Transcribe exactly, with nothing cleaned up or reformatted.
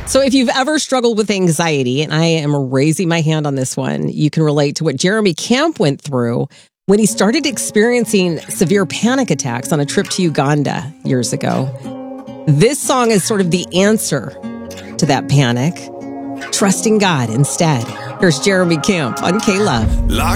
So if you've ever struggled with anxiety, and I am raising my hand on this one, you can relate to what Jeremy Camp went through when he started experiencing severe panic attacks on a trip to Uganda years ago. This song is sort of the answer to that panic, trusting God instead. Here's Jeremy Camp on K-Love.